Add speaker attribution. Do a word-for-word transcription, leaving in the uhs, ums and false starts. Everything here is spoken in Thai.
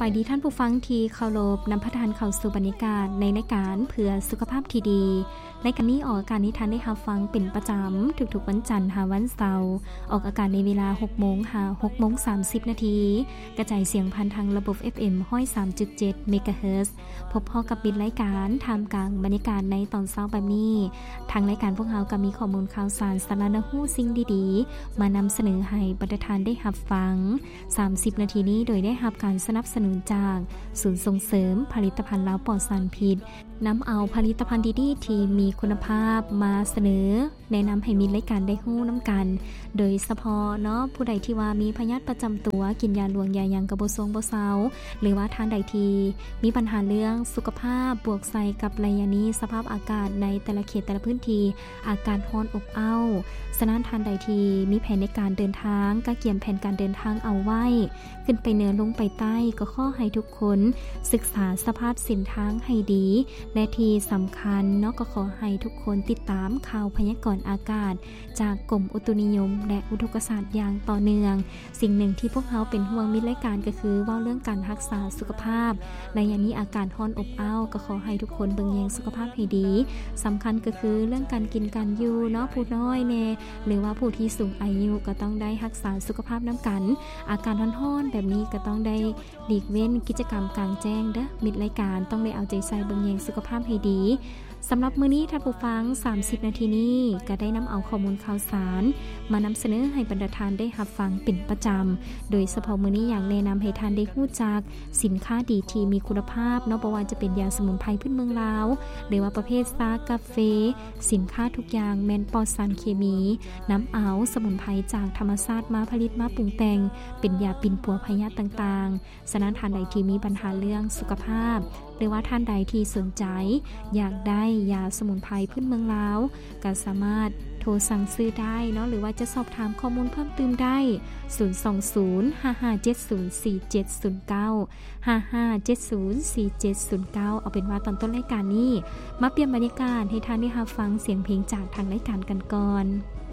Speaker 1: ายดีท่านผู้ฟังที่เคารพนำพระทานเข้าสู่บรรยากาศในรายการเพื่อสุขภาพที่ดีรายการนี้ออกอากาศนิทานได้รับฟังเป็นประจำทุกๆวันจันทร์หาวันเสาร์ออกอากาศในเวลา หกโมง หา หกโมงสามสิบ นาทีกระจายเสียงผ่านทางระบบ เอฟ เอ็ม หนึ่งร้อยสามจุดเจ็ด เมกะเฮิรตซ์พบพอกับบิดรายการท่ามกลางบรรยากาศในตอนเช้าแบบนี้ทางรายการพวกเราก็มีข้อมูลข่าวสารสาระน่ารู้สิ่งดีๆมานำเสนอให้ประทานได้รับฟังสามสิบนาทีนี้โดยได้รับการสนับสนุนจากศูนย์ส่งเสริมผลิตภัณฑ์ลาวปลอดสารพิษนำเอาผลิตภัณฑ์ดีๆที่มีคุณภาพมาเสนอแนะนำให้มีรายการได้ฮู้น้ำกันโดยเฉพาะเนาะผู้ใดที่ว่ามีพยาธิประจำตัวกินยาหลวงยายังกระบ่ทรงบ่เซาหรือว่าท่านใดที่มีปัญหาเรื่องสุขภาพบวกใส่กับระยะนี้สภาพอากาศในแต่ละเขตแต่ละพื้นที่อากาศร้อนอบอ้าวฉะนั้นท่านใดที่มีแผนในการเดินทางก็เกียมแผนการเดินทางเอาไว้ขึ้นไปเหนือลงไปใต้ก็ขอให้ทุกคนศึกษาสภาพเส้นทางให้ดีและที่สำคัญเนาะก็ขอให้ทุกคนติดตามข่าวพยากรณ์อากาศจากกรมอุตุนิยมและอุทกศาสตร์อย่างต่อเนื่องสิ่งหนึ่งที่พวกเราเป็นห่วงมิตรรายการก็คือว่าเรื่องการรักษาสุขภาพในยามนี้อากาศร้อนอบอ้าวก็ขอให้ทุกคนเบิ่งแยงสุขภาพให้ดีสำคัญก็คือเรื่องการกินการอยู่เนาะผู้น้อยแน่หรือว่าผู้ที่สูงอายุก็ต้องได้รักษาสุขภาพน้ำกันอาการร้อนๆแบบนี้ก็ต้องได้หลีกเว้นกิจกรรมกลางแจ้งเด้อมิตรรายการต้องได้เอาใจใส่เบิ่งแยงสุขภาพให้ดีสำหรับมื้อนี้ท่านผู้ฟังสามสิบนาทีนี้ก็ได้นำเอาข้อมูลข่าวสารมานำเสนอให้บรรดาท่านได้รับฟังเป็นประจำโดยเฉพาะมื้อนี้อยากแนะนำให้ท่านได้รู้จักสินค้าดีที่มีคุณภาพเนาะบ่ว่าจะเป็นยาสมุนไพรพื้นเมืองลาวหรือว่าประเภทชากาแฟสินค้าทุกอย่างแม่นปลอดสารเคมีน้ำเอาสมุนไพรจากธรรมชาติมาผลิตมาปรุงแต่งเป็นยาปิ่นปัวพยาธิต่างๆฉะนั้นท่านใดที่มีปัญหาเรื่องสุขภาพหรือว่าท่านใดที่สนใจอยากได้ยาสมุนไพรพื้นเมืองลาวก็สามารถโทรสั่งซื้อได้เนาะหรือว่าจะสอบถามข้อมูลเพิ่มเติมได้ศูนย์ สอง ศูนย์ ห้า ห้า เจ็ด ศูนย์ สี่ เจ็ด ศูนย์ เก้า ห้า ห้า เจ็ด ศูนย์ สี่ เจ็ด ศูนย์ เก้าเอาเป็นว่าตอนต้นรายการนี้มาเปลี่ยนบรรยากาศให้ท่านได้รับฟังเสียงเพลงจากทางรายการกันก่อน